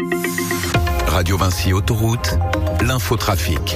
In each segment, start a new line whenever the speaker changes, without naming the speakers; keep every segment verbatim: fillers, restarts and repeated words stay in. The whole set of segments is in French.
Radio Vinci Autoroute, l'infotrafic.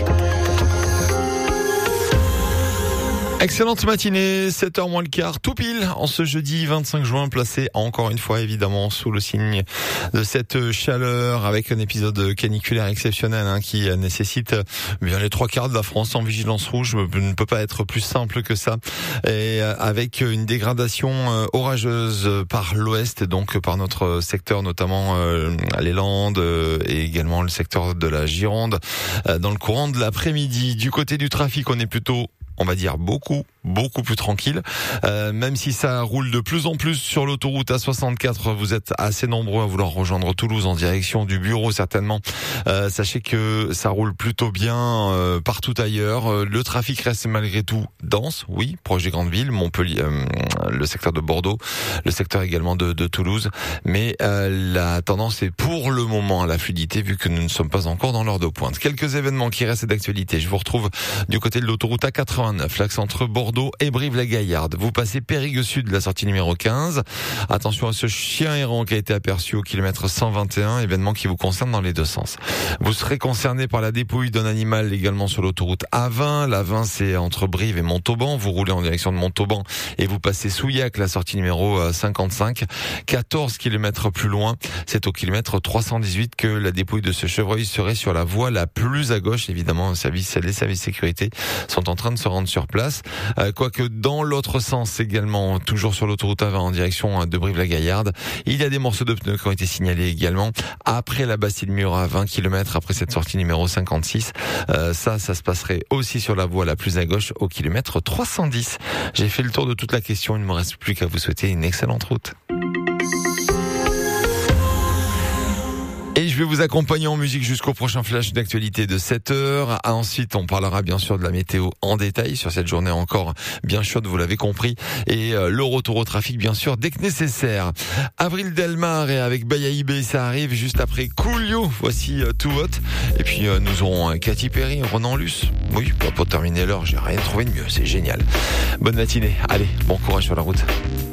Excellente matinée, sept heures moins le quart, tout pile en ce jeudi vingt-cinq juin, placé encore une fois évidemment sous le signe de cette chaleur avec un épisode caniculaire exceptionnel hein, qui nécessite bien les trois quarts de la France en vigilance rouge. Ne peut pas être plus simple que ça, et avec une dégradation orageuse par l'ouest, donc par notre secteur, notamment euh, les Landes euh, et également le secteur de la Gironde euh, dans le courant de l'après-midi. Du côté du trafic, on est plutôt, on va dire, beaucoup, beaucoup plus tranquille. Euh, même si ça roule de plus en plus sur l'autoroute A soixante-quatre, vous êtes assez nombreux à vouloir rejoindre Toulouse en direction du bureau certainement. Euh, sachez que ça roule plutôt bien euh, partout ailleurs. Euh, le trafic reste malgré tout dense, oui, proche des grandes villes, Montpellier, euh, le secteur de Bordeaux, le secteur également de, de Toulouse. Mais euh, la tendance est pour le moment à la fluidité vu que nous ne sommes pas encore dans l'heure de pointe. Quelques événements qui restent d'actualité. Je vous retrouve du côté de l'autoroute A quatre-vingt-neuf, l'axe entre Bordeaux et Brive-la-Gaillarde. Vous passez Périgueux Sud, la sortie numéro quinze. Attention à ce chien errant qui a été aperçu au kilomètre cent vingt et un, événement qui vous concerne dans les deux sens. Vous serez concerné par la dépouille d'un animal également sur l'autoroute A vingt. La vingt, c'est entre Brive et Montauban. Vous roulez en direction de Montauban et vous passez Souillac, la sortie numéro cinquante-cinq. quatorze kilomètres plus loin, c'est au kilomètre trois cent dix-huit que la dépouille de ce chevreuil serait sur la voie la plus à gauche. Évidemment, les services, les services de sécurité sont en train de se rendre sur place. Euh, quoique dans l'autre sens également, toujours sur l'autoroute A vingt en direction de Brive-la-Gaillarde, il y a des morceaux de pneus qui ont été signalés également après la Bastille-Murat à vingt kilomètres après cette sortie numéro cinquante-six. Euh, ça, ça se passerait aussi sur la voie la plus à gauche au kilomètre trois cent dix. J'ai fait le tour de toute la question, il ne me reste plus qu'à vous souhaiter une excellente route. Et je vais vous accompagner en musique jusqu'au prochain flash d'actualité de sept heures. Ensuite, on parlera bien sûr de la météo en détail sur cette journée encore bien chaude, vous l'avez compris. Et euh, le retour au trafic, bien sûr, dès que nécessaire. Avril Delmar et avec Bayaïbé, ça arrive juste après Coolio. Voici euh, Too Hot. Et puis, euh, nous aurons euh, Katy Perry, Ronan Luce. Oui, pour terminer l'heure, j'ai rien trouvé de mieux. C'est génial. Bonne matinée. Allez, bon courage sur la route.